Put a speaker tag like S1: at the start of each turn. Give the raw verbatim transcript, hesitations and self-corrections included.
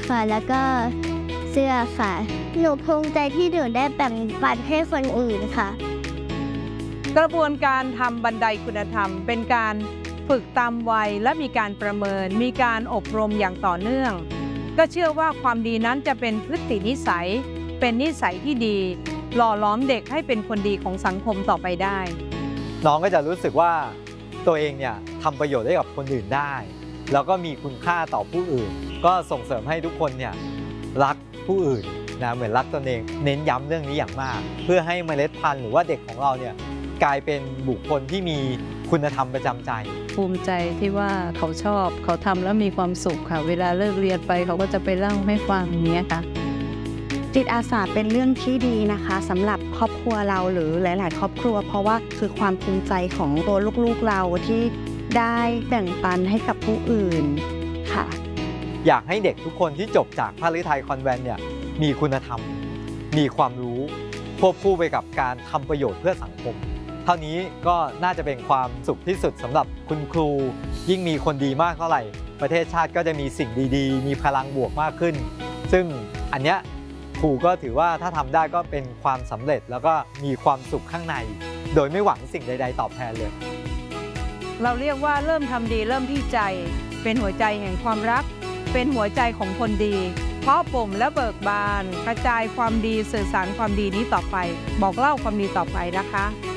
S1: ค่ะแล้วก็เสื้อค่ะหนูภูมิใจที่หนูได้แบ่งปันให้คนอื่นค่ะ
S2: กระบวนการทำบันไดคุณธรรมเป็นการฝึกตามวัยและมีการประเมินมีการอบรมอย่างต่อเนื่องก็เชื่อว่าความดีนั้นจะเป็นพฤตินิสัยเป็นนิสัยที่ดีหล่อหลอมเด็กให้เป็นคนดีของสังคมต่อไปได้
S3: น้องก็จะรู้สึกว่าตัวเองเนี่ยทำประโยชน์ให้กับคนอื่นได้แล้วก็มีคุณค่าต่อผู้อื่นก็ส่งเสริมให้ทุกคนเนี่ยรักผู้อื่นนะเหมือนรักตนเองเน้นย้ำเรื่องนี้อย่างมากเพื่อให้เมล็ดพันธุ์หรือว่าเด็กของเราเนี่ยกลายเป็นบุคคลที่มีคุณธรรมประจำใจ
S4: ภูมิใจที่ว่าเขาชอบเขาทำแล้วมีความสุขค่ะเวลาเลิกเรียนไปเขาก็จะไปเล่าให้ฟังอย่างเงี้ยค่ะ
S5: จิตอาสาเป็นเรื่องที่ดีนะคะสำหรับครอบครัวเราหรือหลายๆครอบครัวเพราะว่าคือความภูมิใจของตัวลูกๆเราที่ได้แบ่งปันให้กับผู้อื่นค่ะ
S3: อยากให้เด็กทุกคนที่จบจากพระฤทัยคอนแวนต์เนี่ยมีคุณธรรมมีความรู้ควบคู่ไปกับการทำประโยชน์เพื่อสังคมเท่านี้ก็น่าจะเป็นความสุขที่สุดสำหรับคุณครูยิ่งมีคนดีมากเท่าไหร่ประเทศชาติก็จะมีสิ่งดีๆมีพลังบวกมากขึ้นซึ่งอันเนี้ยครูก็ถือว่าถ้าทำได้ก็เป็นความสำเร็จแล้วก็มีความสุขข้างในโดยไม่หวังสิ่งใดๆตอบแทนเลย
S2: เราเรียกว่าเริ่มทำดีเริ่มที่ใจเป็นหัวใจแห่งความรักเป็นหัวใจของคนดีเพราะปมและเบิกบานกระจายความดีสื่อสารความดีนี้ต่อไปบอกเล่าความดีต่อไปนะคะ